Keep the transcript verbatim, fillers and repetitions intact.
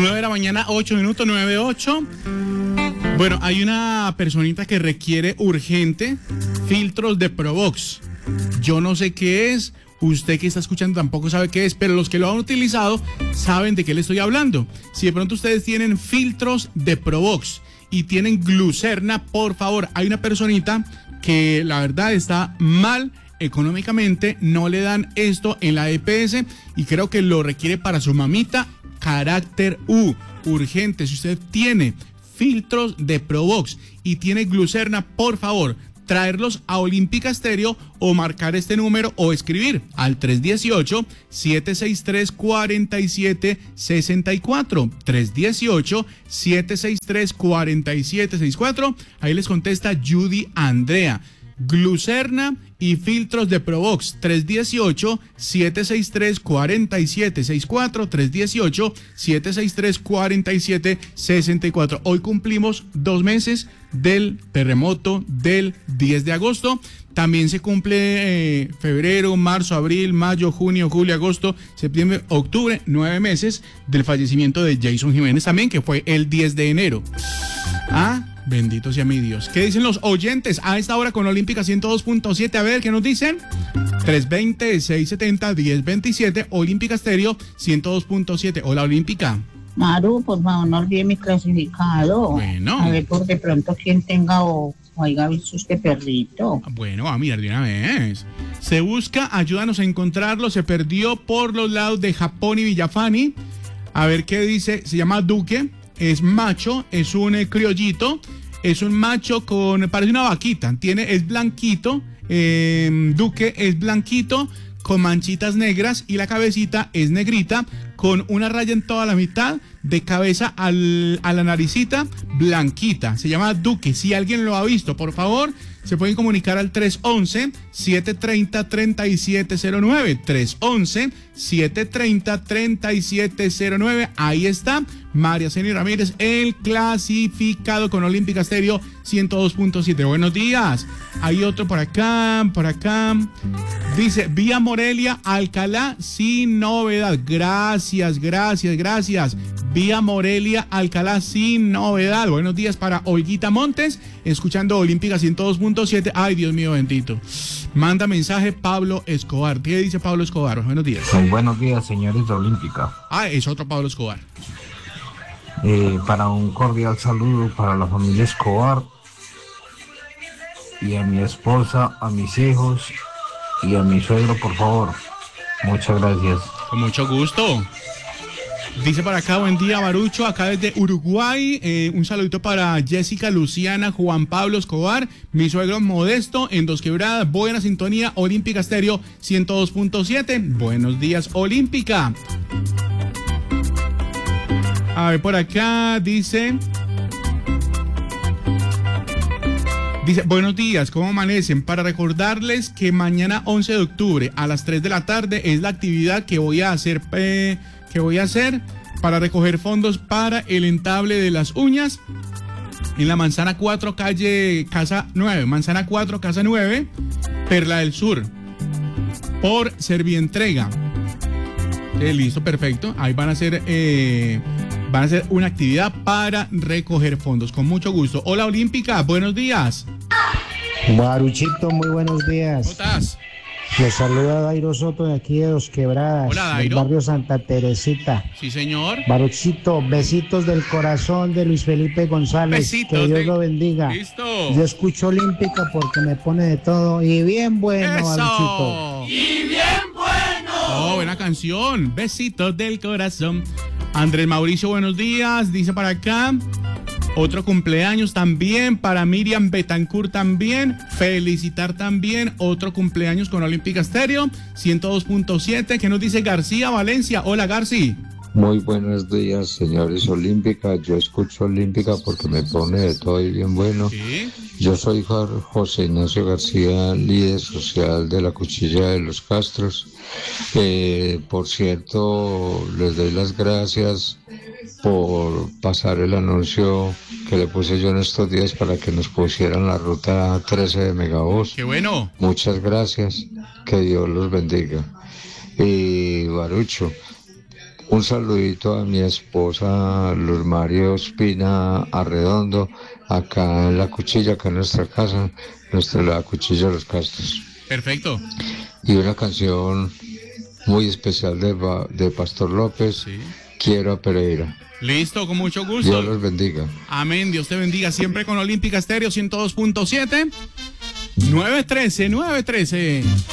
nueve de la mañana, ocho minutos, nueve ocho. Bueno, hay una personita que requiere urgente filtros de Provox. Yo no sé qué es, usted que está escuchando tampoco sabe qué es, pero los que lo han utilizado saben de qué le estoy hablando. Si de pronto ustedes tienen filtros de Provox y tienen glucerna, por favor, hay una personita que la verdad está mal económicamente, no le dan esto en la E P S y creo que lo requiere para su mamita, carácter U, urgente. Si usted tiene filtros de Provox y tiene glucerna, por favor, traerlos a Olímpica Stereo o marcar este número o escribir al tres uno ocho, siete seis tres, cuatro siete seis cuatro, tres uno ocho, siete seis tres, cuatro siete seis cuatro. Ahí les contesta Judy Andrea. Glucerna y filtros de Provox, tres uno ocho, siete seis tres, cuatro siete seis cuatro, tres uno ocho, siete seis tres, cuatro siete seis cuatro. Hoy cumplimos dos meses del terremoto del diez de agosto. También se cumple eh, febrero, marzo, abril, mayo, junio, julio, agosto, septiembre, octubre, nueve meses del fallecimiento de Jason Jiménez también, que fue el diez de enero. Ah, bendito sea mi Dios. ¿Qué dicen los oyentes a esta hora con Olímpica ciento dos punto siete? A ver, ¿qué nos dicen? tres dos cero, seis siete cero, diez veintisiete, Olímpica Stereo ciento dos punto siete. Hola, Olímpica. Maru, por favor, no olvide mi clasificado. Bueno. A ver, por de pronto, quien tenga o, o haya visto este perrito. Bueno, a mirar de una vez. Se busca, ayúdanos a encontrarlo. Se perdió por los lados de Japón y Villafani. A ver qué dice. Se llama Duque. Es macho, es un eh, criollito. Es un macho con, parece una vaquita. Tiene, es blanquito. Eh, Duque es blanquito con manchitas negras y la cabecita es negrita con una raya en toda la mitad, de cabeza al, a la naricita, blanquita. Se llama Duque. Si alguien lo ha visto, por favor, se pueden comunicar al tres once, siete treinta, treinta y siete cero nueve. tres once, siete treinta, treinta y siete cero nueve. Ahí está María Ceni Ramírez, el clasificado con Olímpica Stereo ciento dos punto siete. Buenos días. Hay otro por acá, por acá. Dice, vía Morelia, Alcalá, sin novedad. Gracias, gracias, gracias. Vía Morelia, Alcalá, sin novedad. Buenos días para Olguita Montes, escuchando Olímpica ciento dos punto siete. Ay, Dios mío bendito. Manda mensaje Pablo Escobar. ¿Qué dice Pablo Escobar? Buenos días. Muy buenos días, señores de Olímpica. Ah, es otro Pablo Escobar. Eh, para un cordial saludo para la familia Escobar y a mi esposa, a mis hijos y a mi suegro, por favor. Muchas gracias. Con mucho gusto. Dice para acá, buen día, Barucho, acá desde Uruguay. Eh, un saludito para Jessica, Luciana, Juan Pablo Escobar, mi suegro Modesto, en Dos Quebradas. Buena sintonía, Olímpica Stereo ciento dos punto siete. Buenos días, Olímpica. A ver, por acá dice... Dice, buenos días, ¿cómo amanecen? Para recordarles que mañana once de octubre a las tres de la tarde es la actividad que voy a hacer, eh, que voy a hacer para recoger fondos para el entable de las uñas en la Manzana cuatro, calle Casa nueve, Manzana cuatro, Casa nueve, Perla del Sur, por Servientrega. Eh, listo, perfecto. Ahí van a hacer... Eh, Van a hacer una actividad para recoger fondos. Con mucho gusto. Hola, Olímpica. Buenos días. Baruchito, muy buenos días. ¿Cómo estás? Les saluda Dairo Soto de aquí de Dos Quebradas. Hola, Dairo. Del barrio Santa Teresita. Sí, señor. Baruchito, besitos del corazón de Luis Felipe González. Besitos. Que Dios de... lo bendiga. Listo. Yo escucho Olímpica porque me pone de todo. Y bien bueno, Eso. Baruchito. Y bien bueno. Oh, buena canción. Besitos del corazón. Andrés Mauricio, buenos días. Dice para acá. Otro cumpleaños también para Miriam Betancourt también. Felicitar también otro cumpleaños con Olímpica Stereo ciento dos punto siete. ¿Qué nos dice García Valencia? Hola, García. Muy buenos días, señores Olímpica. Yo escucho Olímpica porque me pone de todo y bien bueno. ¿Sí? Yo soy José Ignacio García, líder social de la Cuchilla de los Castros. Eh, por cierto, les doy las gracias por pasar el anuncio que le puse yo en estos días para que nos pusieran la ruta trece de Megavoz. ¡Qué bueno! Muchas gracias, que Dios los bendiga. Y Barucho, Un saludito a mi esposa Luz Mario Espina Arredondo, acá en La Cuchilla, acá en nuestra casa, nuestra La Cuchilla de los Castros. Perfecto. Y una canción muy especial de, de Pastor López, Sí. Quiero a Pereira. Listo, con mucho gusto. Dios los bendiga. Amén, Dios te bendiga siempre con Olímpica Estéreo ciento dos punto siete. nueve trece, nueve trece.